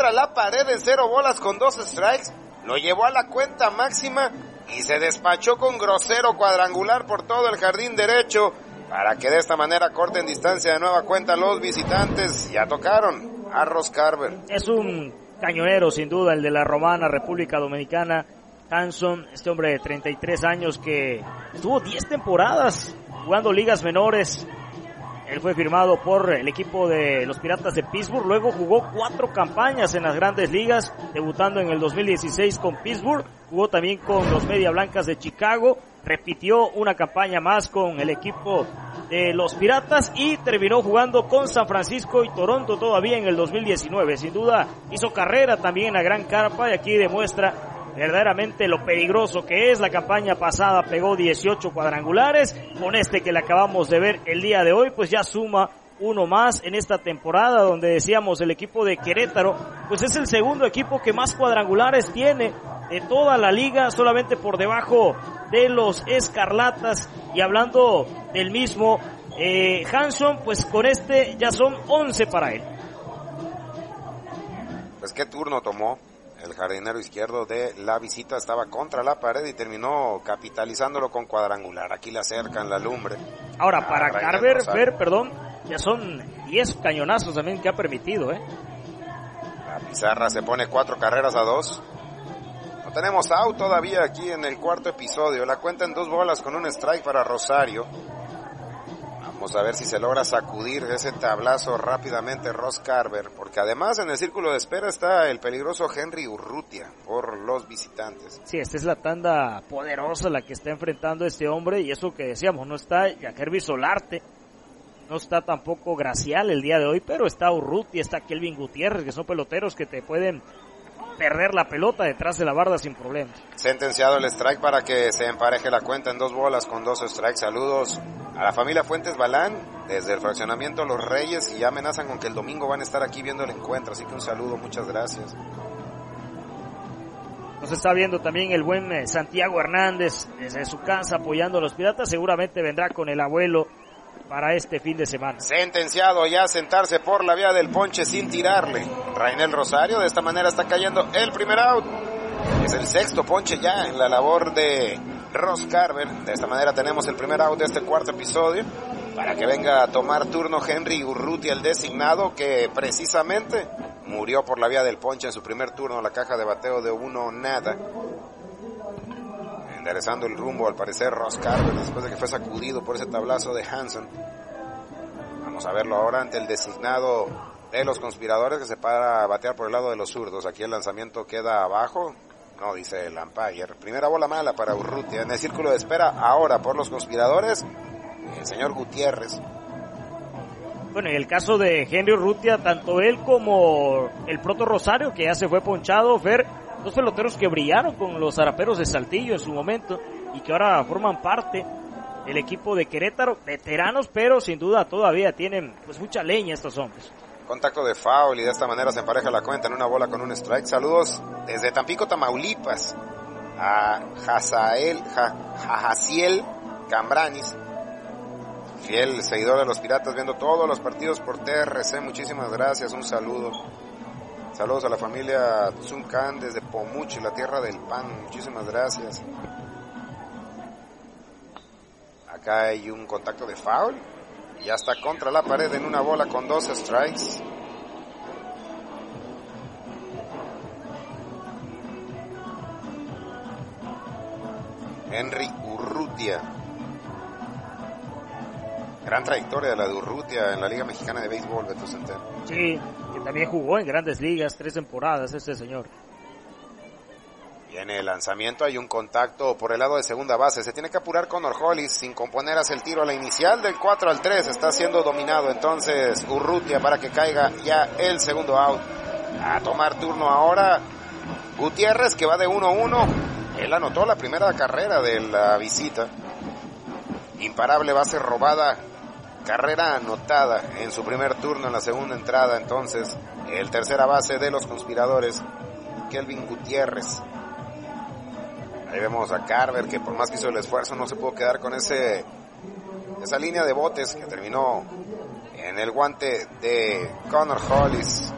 contra la pared en 0 bolas con 2 strikes, lo llevó a la cuenta máxima y se despachó con grosero cuadrangular por todo el jardín derecho para que de esta manera corten distancia de nueva cuenta los visitantes. Ya tocaron a Ross Carver. Es un cañonero sin duda el de la Romana, República Dominicana, Hanson, este hombre de 33 años que estuvo 10 temporadas jugando ligas menores. Él fue firmado por el equipo de los Piratas de Pittsburgh, luego jugó 4 campañas en las grandes ligas, debutando en el 2016 con Pittsburgh, jugó también con los Media Blancas de Chicago, repitió una campaña más con el equipo de los Piratas y terminó jugando con San Francisco y Toronto todavía en el 2019. Sin duda hizo carrera también en la Gran Carpa y aquí demuestra verdaderamente lo peligroso que es. La campaña pasada pegó 18 cuadrangulares, con este que le acabamos de ver el día de hoy, pues ya suma uno más en esta temporada, donde decíamos el equipo de Querétaro, pues es el segundo equipo que más cuadrangulares tiene de toda la liga, solamente por debajo de los Escarlatas. Y hablando del mismo Hanson, pues con este ya son 11 para él. Pues qué turno tomó el jardinero izquierdo de la visita, estaba contra la pared y terminó capitalizándolo con cuadrangular. Aquí le acercan la lumbre. Ahora, para Carver, ya son 10 cañonazos también que ha permitido, La pizarra se pone 4 carreras a 2. No tenemos out todavía aquí en el cuarto episodio. La cuenta en 2 bolas con un strike para Rosario. Vamos a ver si se logra sacudir ese tablazo rápidamente Ross Carver, porque además en el círculo de espera está el peligroso Henry Urrutia por los visitantes. Sí, esta es la tanda poderosa la que está enfrentando este hombre, y eso que decíamos, no está Jaquerby Solarte, no está tampoco Gracial el día de hoy, pero está Urrutia, está Kelvin Gutiérrez, que son peloteros que te pueden perder la pelota detrás de la barda sin problemas. Sentenciado el strike para que se empareje la cuenta en 2 bolas con 2 strikes. Saludos a la familia Fuentes Balán desde el fraccionamiento Los Reyes, y ya amenazan con que el domingo van a estar aquí viendo el encuentro, así que un saludo, muchas gracias. Nos está viendo también el buen Santiago Hernández desde su casa apoyando a los Piratas, seguramente vendrá con el abuelo para este fin de semana. Sentenciado ya a sentarse por la vía del ponche sin tirarle Rainel Rosario. De esta manera está cayendo el primer out. Es el 6º ponche ya en la labor de Ross Carver. De esta manera tenemos el primer out de este cuarto episodio, para que venga a tomar turno Henry Urrutia, el designado, que precisamente murió por la vía del ponche en su primer turno, la caja de bateo de 1-0. Enderezando el rumbo al parecer Ross Carver después de que fue sacudido por ese tablazo de Hanson. Vamos a verlo ahora ante el designado de los conspiradores, que se para a batear por el lado de los zurdos. Aquí el lanzamiento queda abajo, no dice el umpire. Primera bola mala para Urrutia. En el círculo de espera ahora por los conspiradores el señor Gutiérrez. Bueno, en el caso de Henry Urrutia, tanto él como el Proto Rosario, que ya se fue ponchado, Fer, 2 peloteros que brillaron con los Zaraperos de Saltillo en su momento y que ahora forman parte del equipo de Querétaro, veteranos, pero sin duda todavía tienen pues mucha leña estos hombres. Contacto de foul y de esta manera se empareja la cuenta en 1 bola con un strike. Saludos desde Tampico, Tamaulipas, a Jaciel Cambranis, fiel seguidor de los Piratas, viendo todos los partidos por TRC. Muchísimas gracias, un saludo. Saludos a la familia Zuncan desde Pomuchi, la tierra del pan. Muchísimas gracias. Acá hay un contacto de foul. Y ya está contra la pared en 1 bola con 2 strikes. Henry Urrutia. Gran trayectoria la de Urrutia en la Liga Mexicana de Béisbol, Beto Centeno. Sí, que también jugó en grandes ligas, 3 temporadas este señor. Viene el lanzamiento, hay un contacto por el lado de segunda base. Se tiene que apurar Connor Hollis sin componer hacia el tiro a la inicial. Del 4-3 está siendo dominado entonces Urrutia para que caiga ya el segundo out. A tomar turno ahora Gutiérrez, que va de 1-1. Él anotó la primera carrera de la visita. Imparable base robada, carrera anotada en su primer turno en la segunda entrada. Entonces el tercera base de los conspiradores, Kelvin Gutiérrez. Ahí vemos a Carver, que por más que hizo el esfuerzo no se pudo quedar con esa línea de botes que terminó en el guante de Connor Hollis.